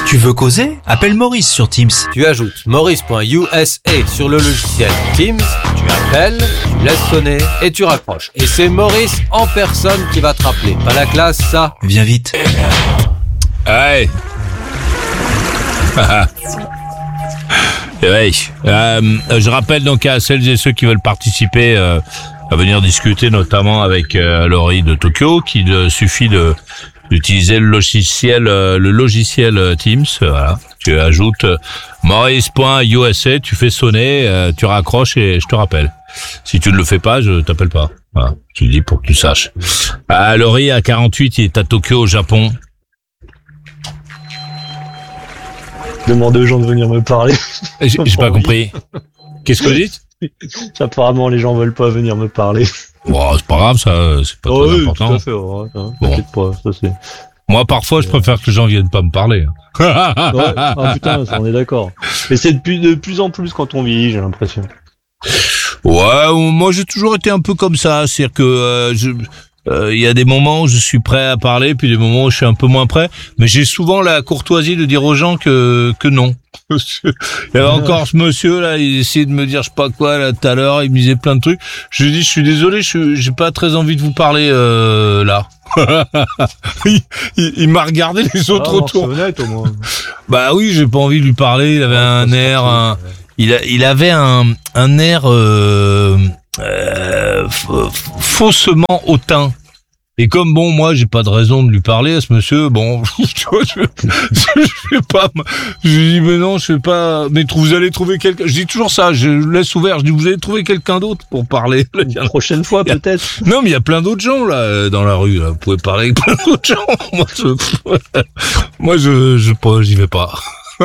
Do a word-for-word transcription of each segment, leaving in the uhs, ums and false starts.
Tu veux causer? Appelle Maurice sur Teams. Tu ajoutes maurice point u s a sur le logiciel Teams, tu appelles, tu laisses sonner et tu raccroches. Et c'est Maurice en personne qui va te rappeler. Pas la classe, ça? Viens vite. Ouais. Ouais. Euh, je rappelle donc à celles et ceux qui veulent participer euh, à venir discuter notamment avec euh, Laurie de Tokyo qu'il euh, suffit de d'utiliser le logiciel euh, le logiciel euh, Teams. Euh, voilà. Tu ajoutes euh, maurice point u s a, tu fais sonner, euh, tu raccroches et je te rappelle. Si tu ne le fais pas, je t'appelle pas. Voilà. Tu le dis pour que tu saches. Ah, Laurie à quarante-huit, il est à Tokyo au Japon. Demander aux gens de venir me parler. J'ai, j'ai pas compris. Qu'est-ce que vous dites? Apparemment, les gens veulent pas venir me parler. Bon, c'est pas grave, ça, c'est pas Oh très oui, important. tout à fait, ouais, hein, Bon. t'inquiète pas, ça c'est. Moi, parfois, je préfère que les gens viennent pas me parler. Ouais, ah putain, ça, on est d'accord. Mais c'est de plus, de plus en plus quand on vieillit, j'ai l'impression. Ouais, moi, j'ai toujours été un peu comme ça. C'est-à-dire que euh, je... Euh, il y a des moments où je suis prêt à parler, puis des moments où je suis un peu moins prêt. Mais j'ai souvent la courtoisie de dire aux gens que que non. Il y avait encore ce monsieur là, il essayait de me dire je sais pas quoi là tout à l'heure, il me disait plein de trucs. Je lui dis je suis désolé, je suis, j'ai pas très envie de vous parler euh, là. il, il, il m'a regardé les autres Ah, non, autour. c'est honnête au moins. Bah oui, j'ai pas envie de lui parler. Il avait Ouais, un c'est air, sorti, un, ouais. il a, il avait un un air euh, euh, f- faussement hautain. Et comme bon, moi, j'ai pas de raison de lui parler à ce monsieur, bon, tu vois, je, je, je fais pas, je lui dis, mais non, je fais pas, mais vous allez trouver quelqu'un, je dis toujours ça, je laisse ouvert, je dis, vous allez trouver quelqu'un d'autre pour parler. Là, il y a- Une prochaine fois, il y a- peut-être. Non, mais il y a plein d'autres gens, là, euh, dans la rue, là. Vous pouvez parler avec plein d'autres gens. Moi, je, moi, je, je, pas- j'y vais pas.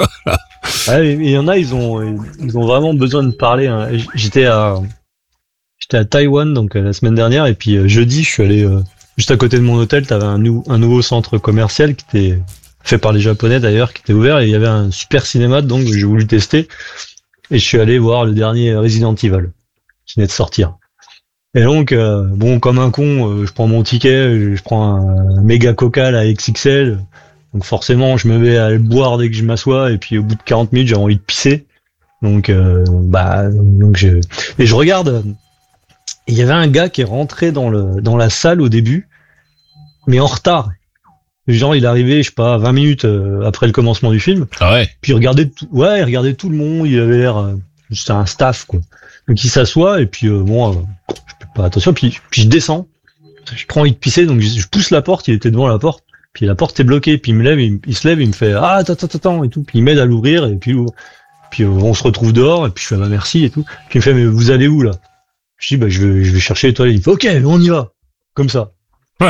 Ouais, il y en a, ils ont, ils ont vraiment besoin de parler, hein. J'étais à, j'étais à Taïwan, donc, euh, la semaine dernière, et puis, euh, jeudi, je suis allé, euh, juste à côté de mon hôtel, t'avais un, nou- un nouveau centre commercial qui était fait par les Japonais d'ailleurs, qui était ouvert, et il y avait un super cinéma, donc j'ai voulu tester, et je suis allé voir le dernier Resident Evil, qui venait de sortir. Et donc, euh, bon, comme un con, euh, je prends mon ticket, je prends un, un méga coca, la X X L, donc forcément, je me mets à le boire dès que je m'assois, et puis au bout de quarante minutes, j'ai envie de pisser. Donc, euh, bah, donc je, et je regarde, il y avait un gars qui est rentré dans le dans la salle au début, mais en retard. Genre, il est arrivé, je sais pas, vingt minutes euh, après le commencement du film. Ah ouais. Puis il regardait tout, ouais, il regardait tout le monde. Il avait l'air, euh, c'était un staff quoi. Donc il s'assoit et puis euh, bon, euh, je fais pas attention. Puis puis je descends, je prends envie de pisser, donc je, je pousse la porte. Il était devant la porte. Puis la porte est bloquée. Puis il me lève, il, il se lève, il me fait ah attends attends attends et tout. Puis il m'aide à l'ouvrir et puis il ouvre. Puis euh, on se retrouve dehors et puis je fais bah merci et tout. Puis il me fait mais vous allez où là? Je dis bah je vais je vais chercher les toilettes. Il fait ok on y va comme ça. donc,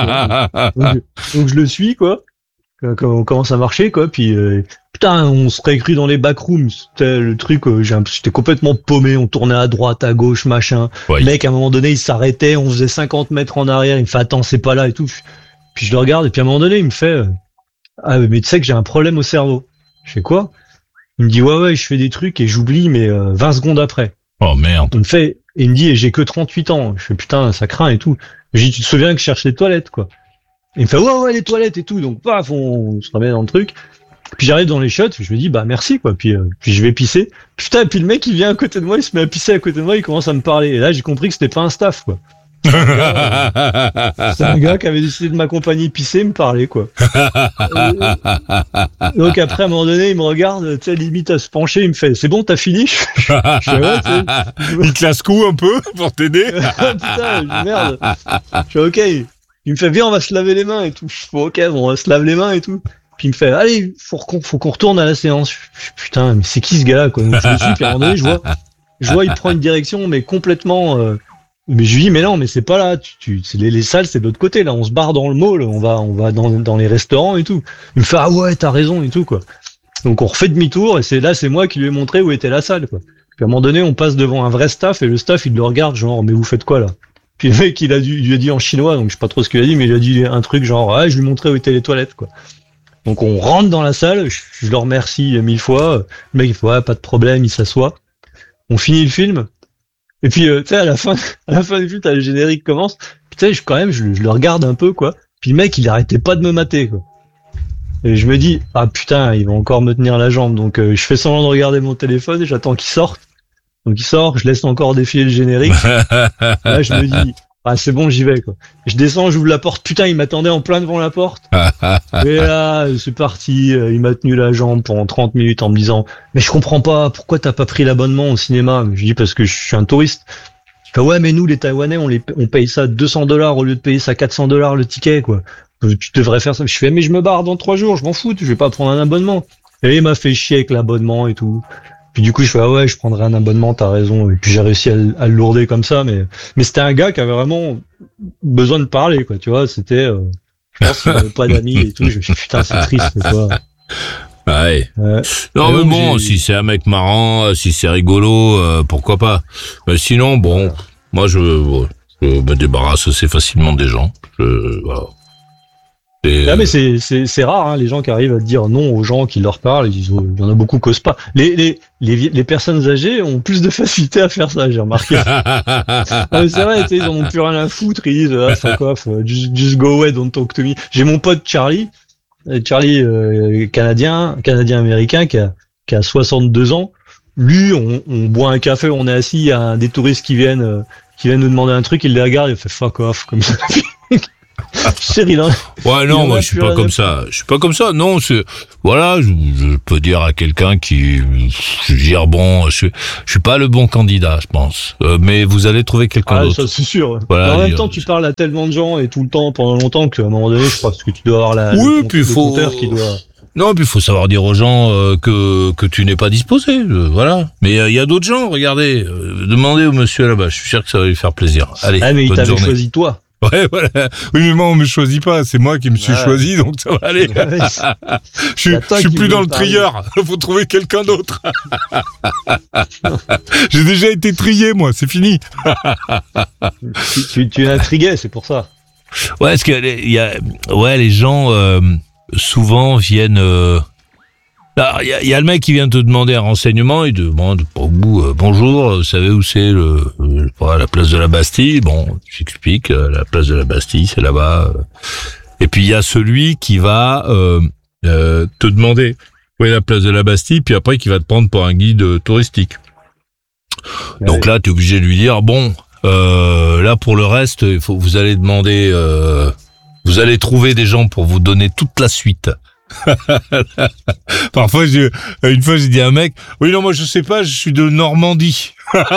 je, donc je le suis quoi. Quand on commence à marcher quoi. Puis euh, putain on serait cru dans les backrooms. C'était le truc. Euh, j'ai un- j'étais complètement paumé. On tournait à droite, à gauche, machin. Ouais. Le mec à un moment donné il s'arrêtait. On faisait cinquante mètres en arrière. Il me fait attends c'est pas là et tout. Puis je le regarde et puis à un moment donné il me fait euh, ah mais tu sais que j'ai un problème au cerveau. Je fais quoi? Il me dit ouais ouais je fais des trucs et j'oublie mais euh, vingt secondes après. Oh merde. Il me fait, et il me dit, et j'ai que trente-huit ans. Je fais, putain, ça craint et tout. Je dis, tu te souviens que je cherche les toilettes, quoi. Et il me fait, ouais, ouais, les toilettes et tout. Donc, paf, on, on se remet dans le truc. Puis j'arrive dans les shots, je me dis, bah, merci, quoi. Puis, euh, puis je vais pisser. Putain, et puis le mec, il vient à côté de moi, il se met à pisser à côté de moi, il commence à me parler. Et là, j'ai compris que c'était pas un staff, quoi. C'est un gars qui avait décidé de m'accompagner pisser, me parler, quoi. Euh, Donc après, à un moment donné, il me regarde, tu sais, limite à se pencher, il me fait, c'est bon, t'as fini? Je fais, ouais, tu sais. Il te la secoue un peu pour t'aider. Putain, je- merde. Je fais ok. Il me fait viens, on va se laver les mains et tout. Je fais ok, bon, on va se laver les mains et tout. Puis il me fait allez, faut qu'on faut qu'on retourne à la séance. Je fais, putain, mais c'est qui ce gars-là quoi? Donc je le suis. Puis à un moment donné, je vois, je vois, il prend une direction mais complètement. Euh, mais je lui dis mais non, mais c'est pas là. Tu, tu, c'est les, les salles, c'est de l'autre côté là. On se barre dans le mall, on va, on va dans dans les restaurants et tout. Il me fait ah ouais, t'as raison et tout quoi. Donc on refait demi-tour et c'est là, c'est moi qui lui ai montré où était la salle quoi. Puis à un moment donné, on passe devant un vrai staff et le staff il le regarde genre mais vous faites quoi là? Puis le mec il a dû, il lui a dit en chinois donc je sais pas trop ce qu'il a dit mais il a dit un truc genre ah je lui montrais où étaient les toilettes quoi. Donc on rentre dans la salle, je, je le remercie mille fois. Le mec il fait ouais pas de problème, il s'assoit. On finit le film et puis euh, tu sais à la fin, à la fin du film t'as le générique qui commence. Puis tu sais je quand même je, je le regarde un peu quoi. Puis le mec il arrêtait pas de me mater quoi. Et je me dis, ah putain, il va encore me tenir la jambe. Donc euh, je fais semblant de regarder mon téléphone et j'attends qu'il sorte. Donc il sort, je laisse encore défiler le générique. Là je me dis, ah c'est bon, j'y vais quoi. Je descends, j'ouvre la porte, putain, il m'attendait en plein devant la porte. Et là, c'est parti, il m'a tenu la jambe pendant trente minutes en me disant, mais je comprends pas, pourquoi t'as pas pris l'abonnement au cinéma? Je dis, parce que je suis un touriste. Je fais, ouais, mais nous les Taïwanais, on, les, on paye ça deux cents dollars au lieu de payer ça quatre cents dollars le ticket quoi. Tu devrais faire ça. Je fais, mais je me barre dans trois jours, je m'en fous, je vais pas prendre un abonnement. Et il m'a fait chier avec l'abonnement et tout. Puis du coup, je fais, ah ouais, je prendrai un abonnement, t'as raison. Et puis j'ai réussi à, à le lourder comme ça, mais, mais c'était un gars qui avait vraiment besoin de parler, quoi, tu vois, c'était, euh, je pense qu'il n'avait pas d'amis et tout. Je me suis dit, putain, c'est triste, quoi. Ouais. Euh, non, mais bon, j'ai... si c'est un mec marrant, si c'est rigolo, euh, pourquoi pas. Mais sinon, bon, moi, je, je me débarrasse assez facilement des gens. Je, voilà. Et... Ah mais c'est c'est c'est rare hein, les gens qui arrivent à dire non aux gens qui leur parlent. Ils ont, il y en a beaucoup qui osent pas. Les les les les personnes âgées ont plus de facilité à faire ça, j'ai remarqué. Ah, mais c'est vrai, tu sais, ils en ont plus rien à foutre. Ils disent ah, fuck off, just, just go away, don't talk to me. J'ai mon pote Charlie, Charlie euh, canadien, canadien américain qui a qui a soixante-deux ans. Lui, on, on boit un café, on est assis, il y a des touristes qui viennent euh, qui viennent nous demander un truc, il les regarde, il fait fuck off comme ça. Cyril, hein. Ouais, non, moi, je suis pas comme ça. Je suis pas comme ça. Non, c'est, voilà, je, je peux dire à quelqu'un qui, je veux dire, bon, je, je suis pas le bon candidat, je pense. Euh, mais vous allez trouver quelqu'un ah, d'autre. Ça, c'est sûr. Voilà, en même dire, temps, tu parles à tellement de gens et tout le temps, pendant longtemps, qu'à un moment donné, je pense que tu dois avoir la, oui, le, puis le faut, compteur qui doit... Non, puis il faut savoir dire aux gens euh, que que tu n'es pas disposé, euh, voilà. Mais il euh, y a d'autres gens, regardez, euh, demandez au monsieur là-bas, je suis sûr que ça va lui faire plaisir. Allez, ah, mais il t'avait journée. choisi toi. Ouais, voilà. Oui, mais moi, on me choisit pas. C'est moi qui me suis ouais. choisi, donc ça va aller. Ouais, je suis, je suis plus dans le parler. trieur. Faut trouver quelqu'un d'autre. J'ai déjà été trié, moi. C'est fini. tu, tu, tu es intrigué, c'est pour ça. Ouais, parce que il y a, ouais, les gens euh, souvent viennent. Euh, Il y, a, y a le mec qui vient te demander un renseignement, il demande au bout euh, bonjour, vous savez où c'est le, le la place de la Bastille? Bon, j'explique, euh, la place de la Bastille, c'est là-bas. Euh. Et puis il y a celui qui va euh, euh, te demander où est la place de la Bastille, puis après qui va te prendre pour un guide euh, touristique. Ouais. Donc là, tu es obligé de lui dire bon, euh, là pour le reste, il faut vous allez demander, euh, vous allez trouver des gens pour vous donner toute la suite. Parfois, j'ai, une fois, j'ai dit à un mec, oui, non, moi, je sais pas, je suis de Normandie.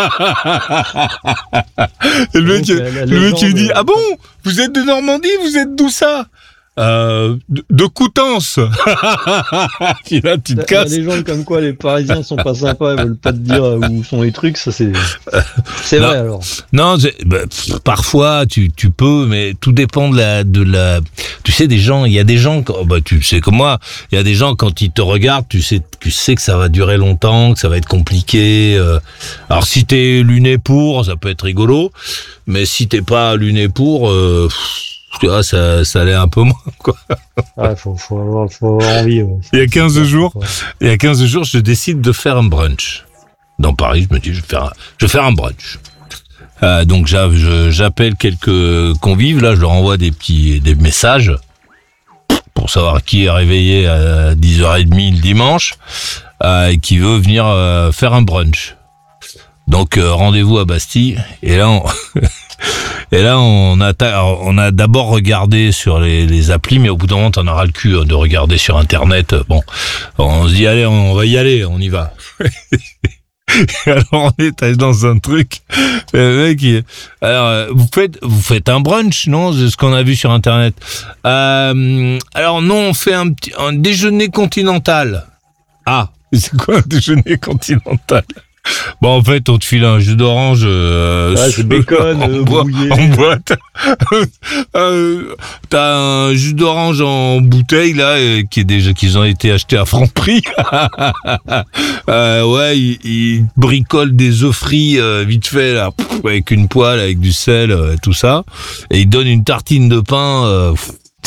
Et le mec, donc, le mec, il dit, ah bon, vous êtes de Normandie, vous êtes d'où ça? Euh, de, de Coutances. Puis là, tu te casses. Il y a des gens comme quoi les Parisiens sont pas sympas, ils veulent pas te dire où sont les trucs, ça c'est, c'est vrai alors. Non, bah, parfois tu, tu peux, mais tout dépend de la, de la, tu sais, des gens, il y a des gens, bah, tu sais comme moi, il y a des gens quand ils te regardent, tu sais, tu sais que ça va durer longtemps, que ça va être compliqué. Euh. Alors si t'es luné pour, ça peut être rigolo, mais si t'es pas luné pour, euh, tu vois, ça, ça allait un peu moins, quoi. Ouais, faut, faut avoir, faut avoir envie, ouais. Il y a quinze jours, il y a quinze jours, je décide de faire un brunch. Dans Paris, je me dis, je vais faire un, je vais faire un brunch. Euh, donc, je, j'appelle quelques convives, là, je leur envoie des petits, des messages pour savoir qui est réveillé à dix heures trente le dimanche, euh, et qui veut venir euh, faire un brunch. Donc, euh, rendez-vous à Bastille, et là, on, et là, on a, on a d'abord regardé sur les, les applis, mais au bout d'un moment, t'en auras le cul de regarder sur Internet. Bon, on se dit, allez, on va y aller, on y va. Alors, on est allé dans un truc. Le mec, il, alors, vous faites, vous faites un brunch, non? C'est ce qu'on a vu sur Internet. Euh, alors, non, on fait un petit, un déjeuner continental. Ah, c'est quoi un déjeuner continental? Bon, en fait, on te file un jus d'orange, euh, ouais, c'est bacon, en, euh, bo- brouillé. en boîte. euh, t'as un jus d'orange en bouteille, là, euh, qui est déjà, qu'ils ont été achetés à Franprix. euh, ouais, ils, ils bricolent des œufs frits, euh, vite fait, là, pff, avec une poêle, avec du sel, euh, tout ça. Et ils donnent une tartine de pain, euh,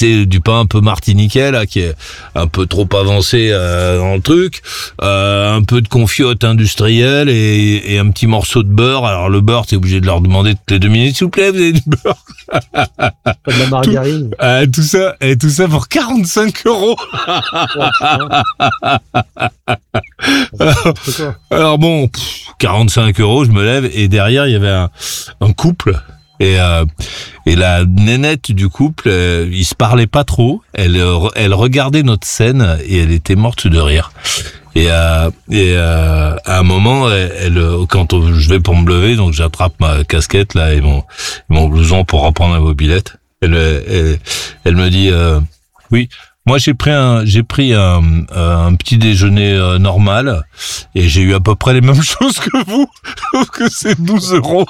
t'es du pain un peu martiniquais là, qui est un peu trop avancé euh, dans le truc, euh, un peu de confiote industrielle et, et un petit morceau de beurre. Alors le beurre, t'es obligé de leur demander toutes les deux minutes, s'il vous plaît, vous avez du beurre. Pas de la margarine. Tout, euh, tout ça, et tout ça pour quarante-cinq euros. alors, alors bon, pff, quarante-cinq euros, je me lève et derrière il y avait un, un couple. Et, euh, et la nénette du couple, euh, ils se parlaient pas trop. Elle, elle regardait notre scène et elle était morte de rire. Et, euh, et euh, à un moment, elle, elle, quand je vais pour me lever, donc j'attrape ma casquette là et mon, mon blouson pour reprendre la mobilette. Elle, elle, elle me dit euh, oui. Moi, j'ai pris un, j'ai pris un, un petit déjeuner euh, normal et j'ai eu à peu près les mêmes choses que vous, sauf que c'est douze euros.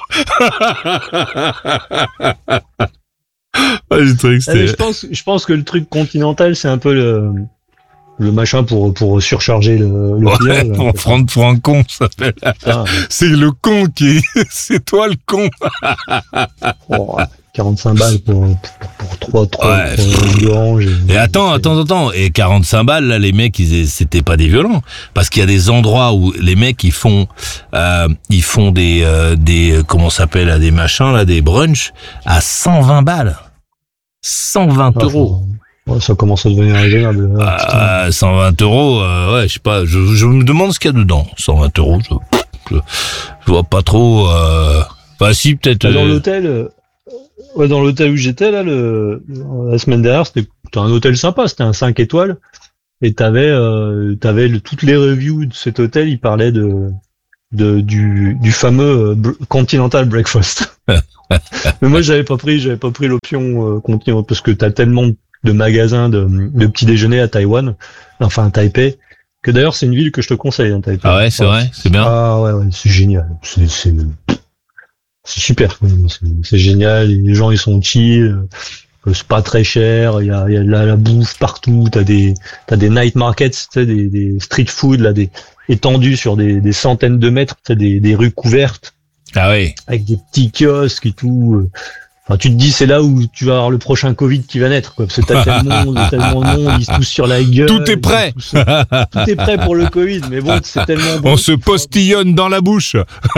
Ah, j'ai trouvé que Allez, je pense, je pense que le truc continental, c'est un peu le, le machin pour, pour surcharger le, le ouais, client, là. pour prendre pour un con, ça fait. Ah. C'est le con qui est, c'est toi le con. Oh, quarante-cinq balles pour, pour, pour trois, trois, Ouais. trois oranges. Et attends, attends, attends. Et quarante-cinq balles, là, les mecs, ils, c'était pas des violents. Parce qu'il y a des endroits où les mecs, ils font, euh, ils font des, euh, des, comment ça s'appelle, là, des machins, là, des brunchs à cent vingt balles. cent vingt Ah, euros. Ouais, ça commence à devenir raisonnable. Ah, putain. Euh, cent vingt euros, euh, ouais, je sais pas, je, je me demande ce qu'il y a dedans. cent vingt euros, je, je, je vois pas trop, euh, bah, si, peut-être, Bah, dans euh, l'hôtel, euh, ouais, dans l'hôtel où j'étais, là, le, la semaine dernière, c'était, c'était un hôtel sympa, c'était un cinq étoiles. Et t'avais, euh, t'avais le, toutes les reviews de cet hôtel, ils parlaient de, de, du, du fameux euh, br- Continental Breakfast. Mais moi, j'avais pas pris, j'avais pas pris l'option, euh, Continental, parce que t'as tellement de magasins de, de petits déjeuners à Taïwan, enfin, à Taipei, que d'ailleurs, c'est une ville que je te conseille, hein, Taipei. ah ouais, c'est vrai, c'est bien. Ah ouais, ouais, c'est génial. C'est, c'est, c'est super. quoi. C'est, c'est génial. Les gens, ils sont chill. euh, C'est pas très cher. Il y a, il y a de la, la bouffe partout. T'as des, t'as des night markets, tu sais, des, des street food, là, des, étendus sur des, des centaines de mètres, tu sais, des, des rues couvertes, Ah oui. avec des petits kiosques et tout. Enfin, tu te dis, c'est là où tu vas avoir le prochain Covid qui va naître, quoi. Parce que t'as tellement, tellement de monde, ils se poussent sur la gueule. Tout est prêt. Tout est prêt pour le Covid, mais bon, c'est tellement bon. On se postillonne dans la bouche.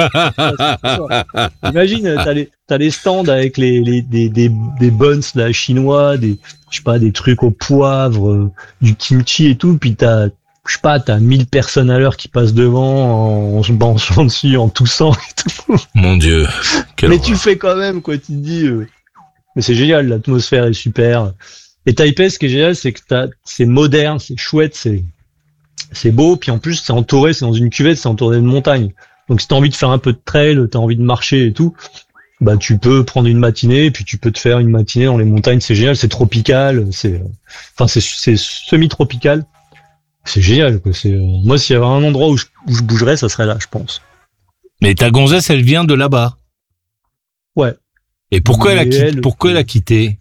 Imagine, t'as les, t'as les stands avec les, les, des, des, des buns, là, chinois, des, je sais pas, des trucs au poivre, euh, du kimchi et tout, puis t'as, je sais pas, t'as mille personnes à l'heure qui passent devant, en, en se banchant dessus, en toussant et tout. Mon Dieu. Quelle Mais horreur. tu fais quand même, quoi, tu te dis, euh, mais c'est génial, l'atmosphère est super. Et Taipei, ce qui est génial, c'est que t'as, c'est moderne, c'est chouette, c'est, c'est beau, puis en plus, c'est entouré, c'est dans une cuvette, c'est entouré de montagnes. Donc, si t'as envie de faire un peu de trail, t'as envie de marcher et tout, bah, tu peux prendre une matinée, puis tu peux te faire une matinée dans les montagnes, c'est génial, c'est tropical, c'est, enfin, c'est, c'est semi-tropical. C'est génial, quoi. C'est, euh, moi, s'il y avait un endroit où je, où je bougerais, ça serait là, je pense. Mais ta gonzesse, elle vient de là-bas. Ouais. Et pourquoi elle a Mais quitté, elle- pourquoi elle a quitté?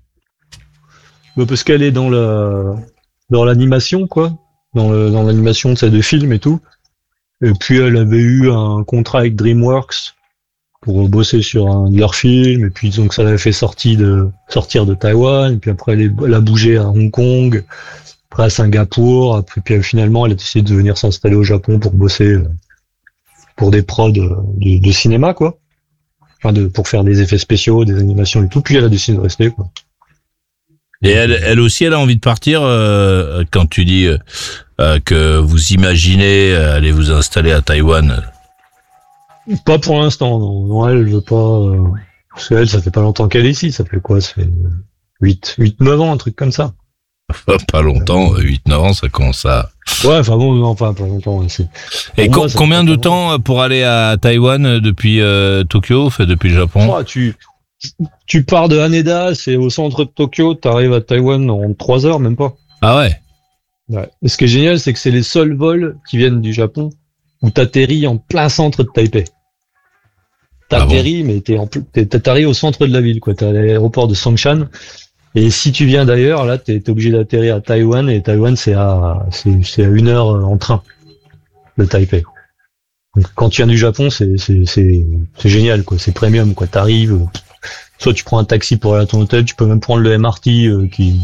Bah, parce qu'elle est dans la, dans l'animation, quoi. Dans le, dans l'animation, tu sais, de films et tout. Et puis, elle avait eu un contrat avec DreamWorks pour bosser sur un de leurs films. Et puis, donc, ça l'avait fait sortir de, sortir de Taïwan. Et puis après, elle, est- elle a bougé à Hong Kong, après à Singapour. Après, puis euh, finalement, elle a décidé de venir s'installer au Japon pour bosser euh, pour des prods de, de, de cinéma, quoi. Enfin, de, pour faire des effets spéciaux, des animations et tout. Puis, elle a décidé de rester, quoi. Et elle, elle aussi, elle a envie de partir euh, quand tu dis euh, euh, que vous imaginez euh, aller vous installer à Taïwan. Pas pour l'instant, non. Non, elle veut pas. Euh... Parce qu'elle, ça fait pas longtemps qu'elle est ici. Ça fait quoi? Ça fait huit, huit, neuf ans, un truc comme ça. Pas longtemps, huit neuf ans, ça commence à... Ouais, enfin bon, non, enfin, pas longtemps. Ouais, c'est... Et Pour co- moi, ça combien fait de pas temps pour aller à Taïwan depuis euh, Tokyo, fait depuis le Japon? Oh, tu, tu pars de Haneda, c'est au centre de Tokyo, t'arrives à Taïwan en trois heures, même pas. Ah ouais. Ouais. Et ce qui est génial, c'est que c'est les seuls vols qui viennent du Japon où t'atterris en plein centre de Taipei. T'atterris, mais t'es en plus, t'es, t'arrives au centre de la ville, quoi. T'as l'aéroport de Songshan. Et si tu viens d'ailleurs, là, t'es, t'es obligé d'atterrir à Taïwan, et Taïwan, c'est à, c'est, c'est à une heure en train de Taipei. Donc, quand tu viens du Japon, c'est, c'est, c'est, c'est génial, quoi. C'est premium, quoi. T'arrives, soit tu prends un taxi pour aller à ton hôtel, tu peux même prendre le M R T, euh, qui,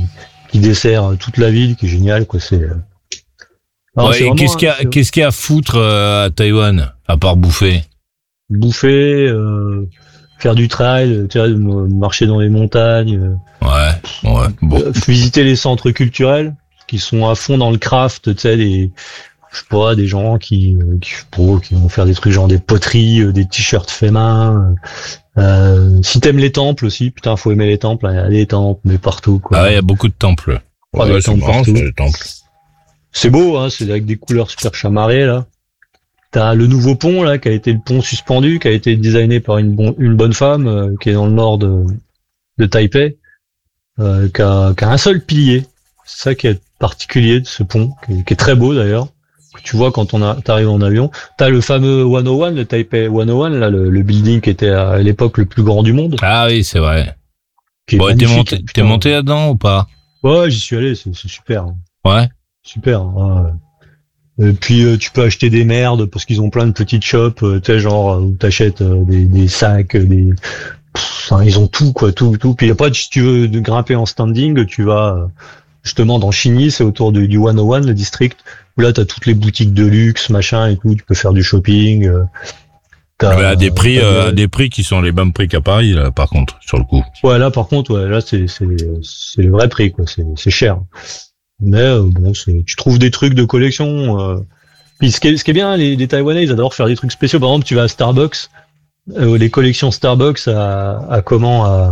qui dessert toute la ville, qui est génial, quoi. C'est. Alors, ouais, c'est et vraiment qu'est-ce qu'il y a, un- qu'est-ce qu'il y a à foutre euh, à Taïwan, à part bouffer? bouffer, euh, faire du trail, tu vois, m- marcher dans les montagnes, Ouais, ouais, bon. euh, visiter les centres culturels qui sont à fond dans le craft, tu sais, des, je sais pas, des gens qui, euh, qui, je sais pas, qui vont faire des trucs genre des poteries, euh, des t-shirts faits main. Euh, si t'aimes les temples aussi, putain, faut aimer les temples, hein, il y a des temples, mais partout, quoi. Ah ouais, il y a beaucoup de temples. Ah, des Ouais, c'est temples marrant, partout. c'est les temples. C'est beau, hein, c'est avec des couleurs super chamarrées, là. T'as le nouveau pont, là, qui a été le pont suspendu, qui a été designé par une, bon, une bonne femme, euh, qui est dans le nord de, de Taipei, euh, qui, a, qui a un seul pilier. C'est ça qui est particulier de ce pont, qui est, qui est très beau d'ailleurs, que tu vois quand on a, t'arrives en avion. T'as le fameux cent un, le Taipei cent un, là, le, le building qui était à l'époque le plus grand du monde. Ah oui, c'est vrai. Qui est Bon, et t'es magnifique, monté, putain. t'es monté là-dedans ou pas? Ouais, j'y suis allé, c'est c'est super. hein. Ouais. Super. hein, ouais. Et puis euh, tu peux acheter des merdes parce qu'ils ont plein de petites shops, euh, tu sais, genre euh, où t'achètes euh, des, des sacs, euh, des, Pff, enfin, ils ont tout quoi, tout, tout. Puis après, si tu veux de grimper en standing, tu vas euh, justement dans Chigny, c'est autour du, du cent un, le district, où là t'as toutes les boutiques de luxe, machin et tout. Tu peux faire du shopping. Euh, t'as- Mais à des prix, t'as euh, des- à des prix qui sont les mêmes prix qu'à Paris, là, par contre, sur le coup. Ouais, là par contre, ouais, là c'est c'est c'est le vrai prix quoi, c'est c'est cher. Mais euh, bon, c'est tu trouves des trucs de collection. Euh... Puis ce qui est, ce qui est bien, les, les Taïwanais, ils adorent faire des trucs spéciaux. Par exemple, tu vas à Starbucks, euh, les collections Starbucks à, à comment à,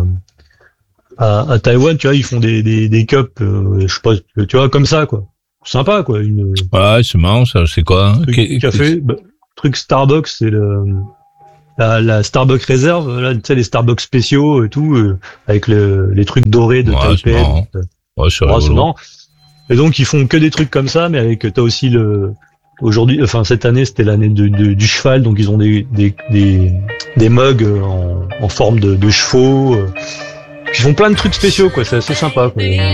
à à Taïwan, tu vois, ils font des des des cups, euh, je sais pas, tu vois, comme ça quoi. Sympa quoi, une Ouais, c'est marrant, ça, c'est quoi? hein? truc Qu'est- café, bah, truc Starbucks, c'est le la, la Starbucks réserve, là, tu sais, les Starbucks spéciaux et tout, euh, avec le, les trucs dorés de Ouais, c'est Taipei. marrant. Ouais, c'est Ah, c'est rigolo. marrant. Et donc ils font que des trucs comme ça, mais avec t'as aussi le aujourd'hui, enfin cette année c'était l'année de, de- du cheval, donc ils ont des des des, des mugs en, en forme de, de chevaux. euh. Ils font plein de trucs spéciaux quoi, c'est assez sympa quoi.